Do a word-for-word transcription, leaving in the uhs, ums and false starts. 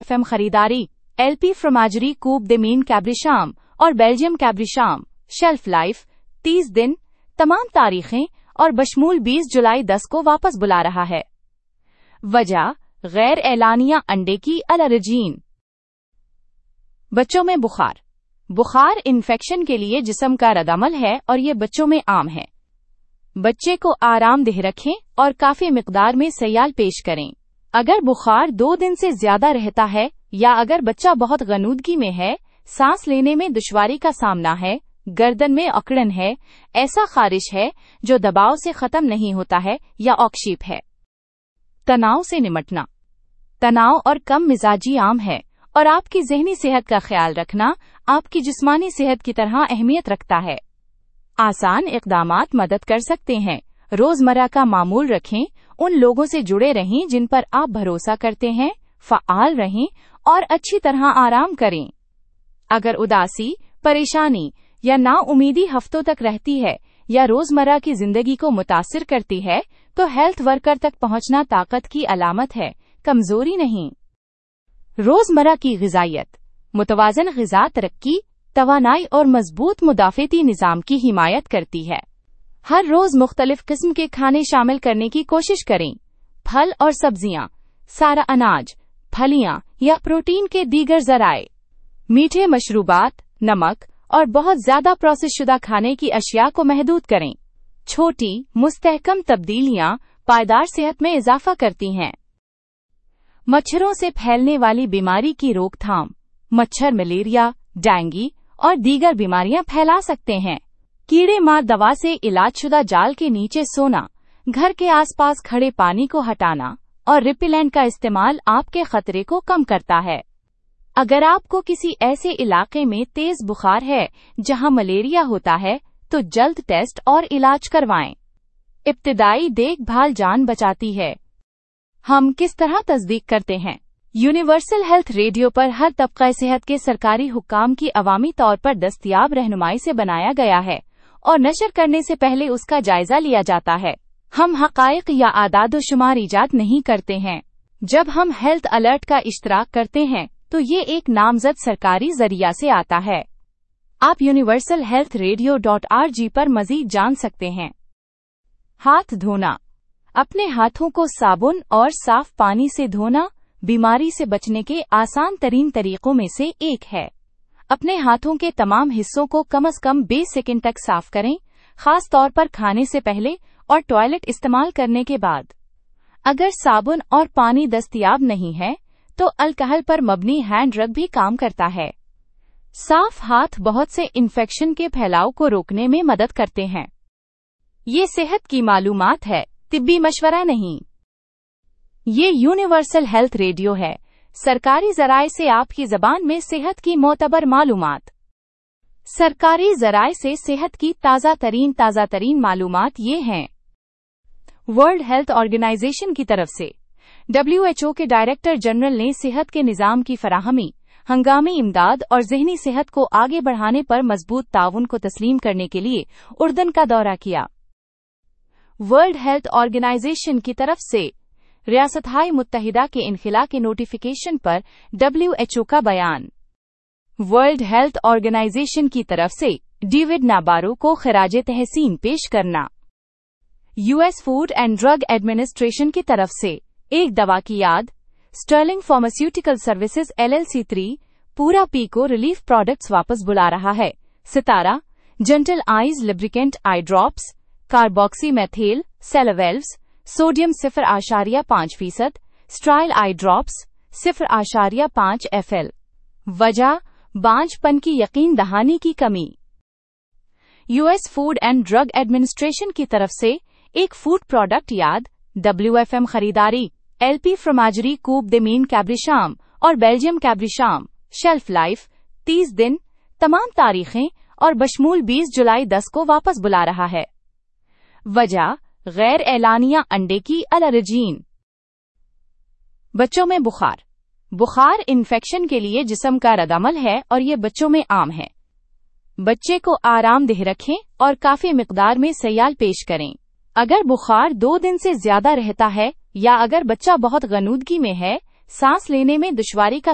F M खरीदारी, LP फ्रोमाजरी coop they mean कैब्रिशाम और Belgium कैब्रिशाम, shelf life तीस दिन, तमाम तारीखें और बशमूल बीस जुलाई दस को वापस बुला रहा है। वजह गैर एलानिया अंडे की एलर्जीन। बच्चों में बुखार। बुखार इन्फेक्शन के लिए जिस्म का रद्द-अमल है और ये बच्चों में आम है। बच्चे को आरामदेह रखें और काफी मिकदार में सयाल पेश करें। अगर बुखार दो दिन से ज्यादा रहता है या अगर बच्चा बहुत गनूदगी में है, सांस लेने में दुश्वारी का सामना है, गर्दन में अकड़न है, ऐसा खारिश है जो दबाव से खत्म नहीं होता है या ऑक्शीप है। तनाव से निमटना। तनाव और कम मिजाजी आम है और आपकी ज़हनी सेहत का ख्याल रखना आपकी जिस्मानी सेहत की तरह अहमियत रखता है। आसान इक़दामात मदद कर सकते हैं। रोजमर्रा का मामूल रखें, उन लोगों से जुड़े रहें जिन पर आप भरोसा करते हैं, फ़आल रहें और अच्छी तरह आराम करें। अगर उदासी, परेशानी या नाउमीदी हफ्तों तक रहती है या रोजमर्रा की जिंदगी को मुतासिर करती है, तो हेल्थ वर्कर तक पहुंचना ताकत की अलामत है, कमजोरी नहीं। रोजमर्रा की ग़िज़ाइयत। मुतवाज़न ग़िज़ा तरक्की, तवानाई और मजबूत मुदाफ़ेती निज़ाम की हिमायत करती है। हर रोज मुख्तलिफ किस्म के खाने शामिल करने की कोशिश करें। फल और सब्जियां, सारा अनाज, फलियां या प्रोटीन के दीगर ज़राए। मीठे मशरूबात, नमक और बहुत ज्यादा प्रोसेस शुदा खाने की अशिया को महदूद करें। छोटी मुस्तहकम तब्दीलियां पायदार सेहत में इजाफा करती हैं। मच्छरों से फैलने वाली बीमारी की रोकथाम। मच्छर मलेरिया, डेंगू और दीगर बीमारियां फैला सकते हैं। कीड़े मार दवा से इलाजशुदा जाल के नीचे सोना, घर के आसपास खड़े पानी को हटाना और रिपेलेंट का इस्तेमाल आपके खतरे को कम करता है। अगर आपको किसी ऐसे इलाके में तेज बुखार है जहां मलेरिया होता है, तो जल्द टेस्ट और इलाज करवाएं। इब्तिदाई देखभाल जान बचाती है। हम किस तरह तस्दीक करते हैं? यूनिवर्सल हेल्थ रेडियो पर हर तबका सेहत के सरकारी हुक्काम की अवामी तौर पर दस्तयाब रहनुमाई से बनाया गया है और नशर करने से पहले उसका जायजा लिया जाता है। हम हक़ाइक़ या आदाद-ओ-शुमार इजाद नहीं करते हैं। जब हम हेल्थ अलर्ट का इश्तराक करते हैं, तो ये एक नामज़द सरकारी जरिया से आता है। आप universal health radio dot R G पर मज़ीद जान सकते हैं। हाथ धोना। अपने हाथों को साबुन और साफ पानी से धोना बीमारी से बचने के आसान तरीन तरीकों में से एक है। अपने हाथों के तमाम हिस्सों को कम से कम बीस सेकंड तक साफ करें, खास तौर पर खाने से पहले और टॉयलेट इस्तेमाल करने के बाद। अगर साबुन और पानी दस्तयाब नहीं है, तो अल्कोहल पर मबनी हैंड रग भी काम करता है। साफ हाथ बहुत से इन्फेक्शन के फैलाव को रोकने में मदद करते हैं। ये सेहत की मालूमात है, तिब्बी मशवरा नहीं। ये यूनिवर्सल हेल्थ रेडियो है, सरकारी ज़राए से आपकी ज़बान में सेहत की मोतबर मालूमात। सरकारी ज़राए से सेहत की ताज़ा तरीन ताज़ा तरीन मालूमात ये हैं। वर्ल्ड हेल्थ ऑर्गेनाइजेशन की तरफ से डब्ल्यू एच ओ के डायरेक्टर जनरल ने सेहत के निज़ाम की फराहमी, हंगामी इमदाद और ज़हनी सेहत को आगे बढ़ाने पर मजबूत ताउन को तस्लीम करने के लिए उर्दन का दौरा किया। वर्ल्ड हेल्थ ऑर्गेनाइजेशन की तरफ से रियासत-हाय मुत्तहिदा के इनखिला के नोटिफिकेशन पर डब्ल्यू एच ओ का बयान। वर्ल्ड हेल्थ ऑर्गेनाइजेशन की तरफ से डेविड नाबारो को खिराजे तहसीन पेश करना। US food and drug administration की तरफ से एक दवा की याद। Stirling pharmaceutical services LLC three पूरा पीको रिलीफ प्रोडक्ट्स वापस बुला रहा है। सितारा gentle eyes lubricant eye drops, कार्बोक्सीमेथिल सेलोवेल्व्स, sodium सिफर आशारिया पाँच फीसद, स्ट्राइल आई ड्रॉप्स सिफर आशारिया पाँच एफ एल। वजह बांझपन की यकीन दहानी की कमी। US food and drug administration की तरफ से एक फूड प्रोडक्ट याद। डब्ल्यू एफ एम खरीदारी, एलपी फ्रोमाजरी कूप दे मीन कैब्रिशाम और बेल्जियम कैब्रिशाम, शेल्फ लाइफ तीस दिन, तमाम तारीखें और बशमूल बीस जुलाई दस को वापस बुला रहा है। वजह गैर एलानिया अंडे की एलर्जीन। बच्चों में बुखार। बुखार इन्फेक्शन के लिए जिस्म का रद्द-अमल है और ये बच्चों में आम है। बच्चे को आरामदेह रखें और काफी मिकदार में सयाल पेश करें। अगर बुखार दो दिन से ज्यादा रहता है या अगर बच्चा बहुत गनूदगी में है, सांस लेने में दुश्वारी का